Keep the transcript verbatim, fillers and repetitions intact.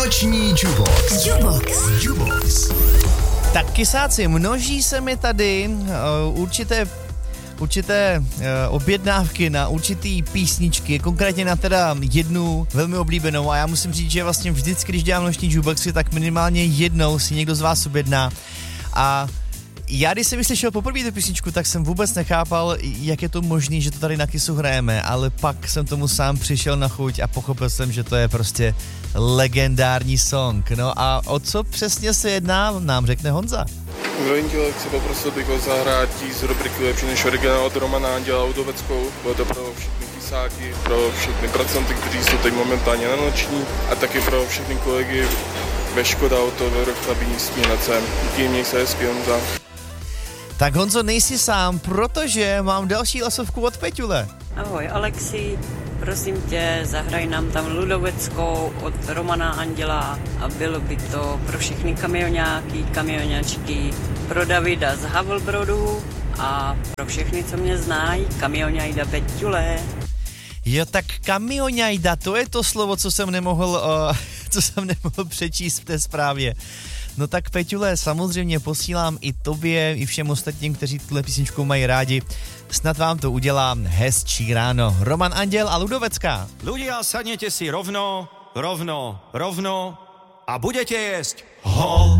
Noční Jubox. Jubox. Jubox. Tak kysáci, množí se mi tady uh, určité určité uh, objednávky na určitý písničky, konkrétně na teda jednu velmi oblíbenou a já musím říct, že vlastně vždycky, když dělám noční Juboxy, tak minimálně jednou si někdo z vás objedná a já, když jsem vyslyšel poprvé tu písničku, tak jsem vůbec nechápal, jak je to možné, že to tady na Kissu hrajeme, ale pak jsem tomu sám přišel na chuť a pochopil jsem, že to je prostě legendární song. No a o co přesně se jedná, nám řekne Honza. Zdravím tě, Lexi, poprosil bych o zahrátí z rubriky Lepší než originál od Romana Anděla Ludoveckou. Bylo to pro všechny kysáky, pro všechny pracanty, kteří jsou teď momentálně na noční a taky pro všechny kolegy ve Škoda Auto, ve Rok Chlabíní Směnacem. Díky, měj se hezky, Honza. Tak Honzo, nejsi sám, protože mám další hlasovku od Peťule. Ahoj Alexi, prosím tě, zahraj nám tam Ludoveckou od Romana Anděla a bylo by to pro všechny kamionáky, kamionáčky, pro Davida z Havelbrodu a pro všechny, co mě znají, kamionájda Peťule. Jo, tak kamionájda, to je to slovo, co jsem nemohl, uh, co jsem nemohl přečíst v té zprávě. No tak Peťule, samozřejmě posílám i tobě, i všem ostatním, kteří tuhle písničku mají rádi. Snad vám to udělám hezčí ráno. Roman Anděl a Ludovecká. Ľudia, sadnete si rovno, rovno, rovno a budete jesť ho.